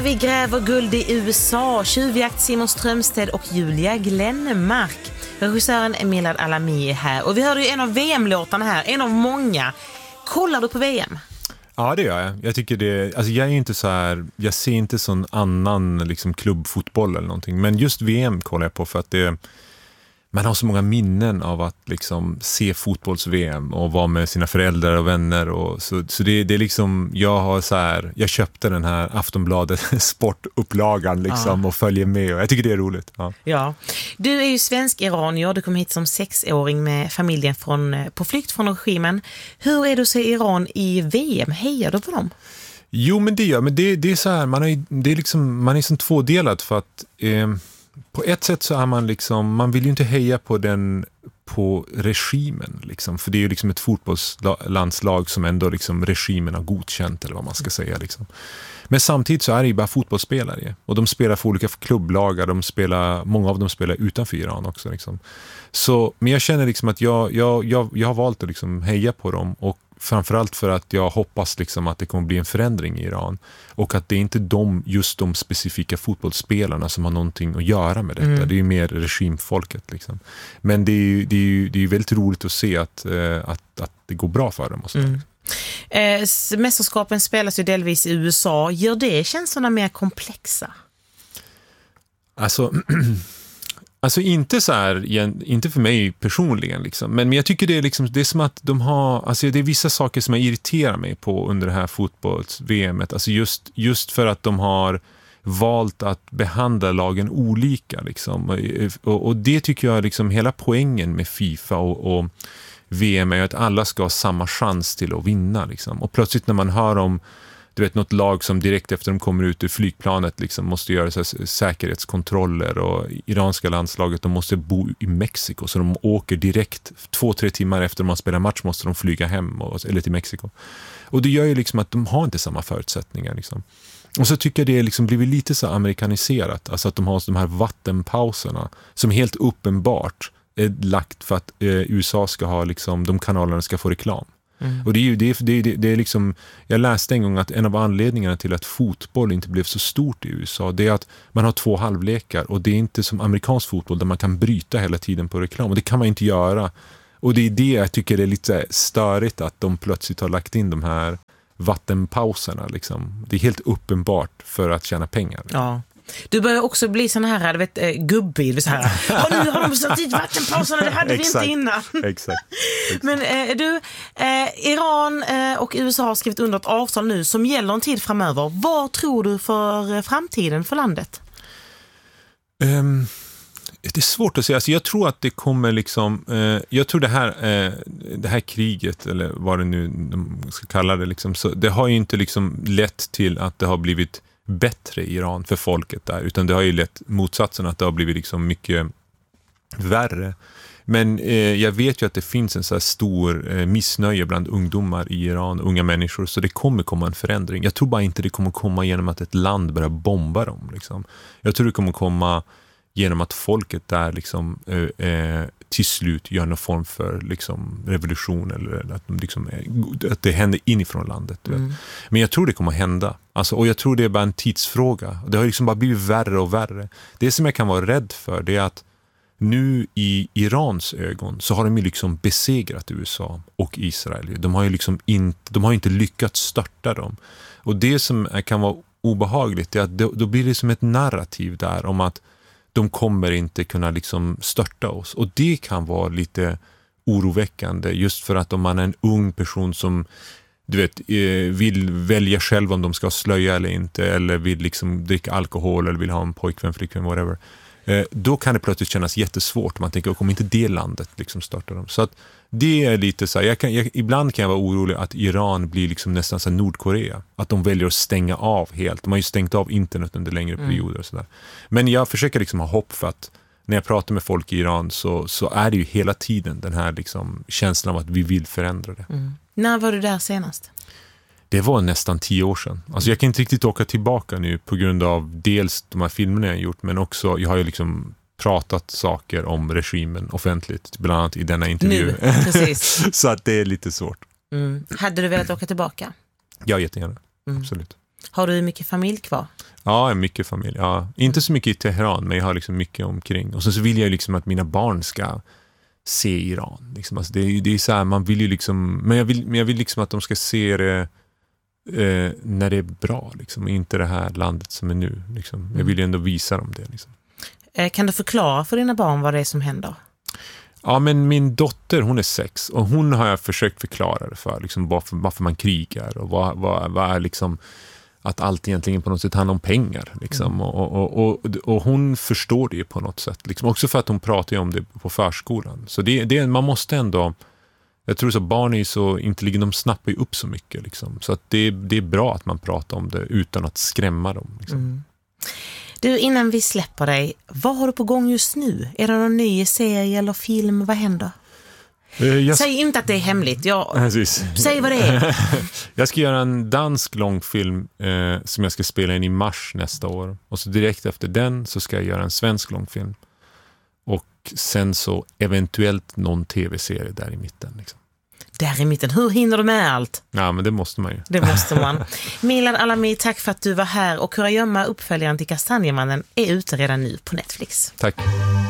Vi gräver guld i USA, tjuvjakt Simon Strömstedt och Julia Glenmark. Regissören Milad Alami är här. Och vi hörde ju en av VM-låtarna här, en av många. Kollar du på VM? Ja, det gör jag. Jag tycker det, alltså jag är inte så här, jag ser inte sån annan liksom klubbfotboll eller någonting. Men just VM kollar jag på för att man har så många minnen av att liksom se fotbolls-VM och vara med sina föräldrar och vänner och så det är liksom, jag köpte den här Aftonbladet sportupplagan liksom och följer med och jag tycker det är roligt. Ja. Du är ju svensk-iranier, du kom hit som 6-åring med familjen på flykt från regimen. Hur är det att se Iran i VM? Hejar du på dem? Jo, men det gör, men det är så här, man är som tvådelad för att på ett sätt så är man liksom, man vill ju inte heja på regimen liksom, för det är ju liksom ett fotbollslandslag som ändå liksom regimen har godkänt eller vad man ska säga liksom. Men samtidigt så är det ju bara fotbollsspelare och de spelar för olika klubblagar, många av dem spelar utanför Iran också liksom. Så, men jag känner liksom att jag har valt att liksom heja på dem och framförallt för att jag hoppas liksom att det kommer bli en förändring i Iran och att det är inte just de specifika fotbollsspelarna som har någonting att göra med detta. Det är ju mer regimfolket liksom. Men det är ju väldigt roligt att se att det går bra för dem och sådär. Mästerskapen spelas ju delvis i USA. Gör det känslorna mer komplexa? Alltså inte så här, inte för mig personligen liksom, men jag tycker det är som att de har, alltså det är vissa saker som jag irriterar mig på under det här fotbolls-VMet, alltså just för att de har valt att behandla lagen olika liksom, och det tycker jag liksom hela poängen med FIFA och VM är att alla ska ha samma chans till att vinna liksom, och plötsligt när man hör om något lag som direkt efter de kommer ut ur flygplanet liksom måste göra så här säkerhetskontroller och iranska landslaget, de måste bo i Mexiko så de åker direkt 2-3 timmar efter man spelar match måste de flyga hem eller till Mexiko. Och det gör ju liksom att de har inte samma förutsättningar liksom. Och så tycker jag det liksom blivit lite så amerikaniserat, alltså att de har de här vattenpauserna som helt uppenbart är lagt för att USA ska ha liksom, de kanalerna ska få reklam. Och det är liksom, jag läste en gång att en av anledningarna till att fotboll inte blev så stort i USA, det är att man har 2 halvlekar och det är inte som amerikansk fotboll där man kan bryta hela tiden på reklam och det kan man inte göra. Och det är det jag tycker är lite störigt att de plötsligt har lagt in de här vattenpauserna liksom. Det är helt uppenbart för att tjäna pengar. Ja. Du börjar också bli sån här, gubbbil så här. Och nu har de satt dit vattenpauserna, det hade vi inte innan. Exakt. Men Iran och USA har skrivit under ett avtal nu som gäller en tid framöver. Vad tror du för framtiden för landet? Det är svårt att säga. Alltså jag tror att det kommer liksom, jag tror det här kriget eller vad det nu de ska kalla det liksom, så det har ju inte liksom lett till att det har blivit bättre i Iran för folket där, utan det har ju lett motsatsen, att det har blivit liksom mycket värre. Men jag vet ju att det finns en så här stor missnöje bland ungdomar i Iran, unga människor, så det kommer komma en förändring. Jag tror bara inte det kommer komma genom att ett land börjar bomba dem liksom. Jag tror det kommer komma genom att folket där liksom till slut gör någon form för liksom revolution, eller att, de liksom att det händer inifrån landet. Men jag tror det kommer hända. Alltså, och jag tror det är bara en tidsfråga. Det har liksom bara blivit värre och värre. Det som jag kan vara rädd för, det är att nu i Irans ögon så har de ju liksom besegrat USA och Israel. De har ju liksom inte lyckats störta dem. Och det som kan vara obehagligt är att då blir det som ett narrativ där om att de kommer inte kunna liksom störta oss. Och det kan vara lite oroväckande, just för att om man är en ung person som vill välja själv om de ska slöja eller inte, eller vill liksom dricka alkohol eller vill ha en pojkvän, flickvän, whatever, då kan det plötsligt kännas jättesvårt. Man tänker, kommer inte det landet liksom starta dem? Så att det är lite så här, ibland kan jag vara orolig att Iran blir liksom nästan så Nordkorea, att de väljer att stänga av helt. De har ju stängt av internet under längre perioder och sådär. Men jag försöker liksom ha hopp, för att när jag pratar med folk i Iran så är det ju hela tiden den här liksom känslan av att vi vill förändra det. När var du där senast? Det var nästan 10 år sedan. Alltså jag kan inte riktigt åka tillbaka nu på grund av dels de här filmerna jag har gjort, men också jag har ju liksom pratat saker om regimen offentligt, bland annat i denna intervju. Nu, precis. Så att det är lite svårt. Hade du velat åka tillbaka? Ja, jättegärna. Absolut. Har du mycket familj kvar? Ja, mycket familj. Ja. Inte så mycket i Teheran, men jag har liksom mycket omkring. Och så vill jag liksom att mina barn ska se Iran. Liksom. Alltså det är så här, man vill ju liksom... Men jag vill liksom att de ska se det när det är bra. Liksom. Inte det här landet som är nu. Liksom. Jag vill ju ändå visa dem det. Liksom. Kan du förklara för dina barn vad det är som händer? Ja, men min dotter, hon är 6 och hon har jag försökt förklara det för. Liksom, varför man krigar och vad är liksom... Att allt egentligen på något sätt handlar om pengar. Liksom. Och hon förstår det på något sätt. Liksom. Också för att hon pratar ju om det på förskolan. Så man måste ändå... Jag tror så barn är så intelligenta, de snappar ju upp så mycket. Liksom. Så att det är bra att man pratar om det utan att skrämma dem. Liksom. Du, innan vi släpper dig, vad har du på gång just nu? Är det någon ny serie eller film? Vad händer? Säg inte att det är hemligt. Säg vad det är. Jag ska göra en dansk långfilm som jag ska spela in i mars nästa år. Och så direkt efter den så ska jag göra en svensk långfilm. Och sen så eventuellt någon tv-serie där i mitten. Liksom. Där i mitten. Hur hinner du med allt? Ja, men det måste man ju. Det måste man. Milad Alami, tack för att du var här. Och Kurragömma, uppföljaren till Kastanjemannen, är ute redan nu på Netflix. Tack.